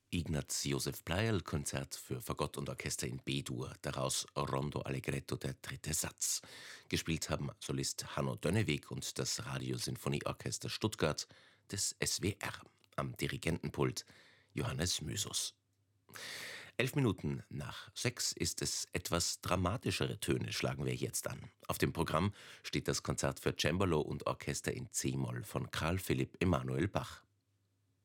Ignaz Josef Pleyel Konzert für Fagott und Orchester in B-Dur, daraus Rondo Allegretto der dritte Satz. Gespielt haben Solist Hanno Dönnewig und das Radiosinfonieorchester Stuttgart des SWR. Am Dirigentenpult Johannes Müsus. 6:11 ist es. Etwas dramatischere Töne schlagen wir jetzt an. Auf dem Programm steht das Konzert für Cembalo und Orchester in C-Moll von Carl Philipp Emanuel Bach.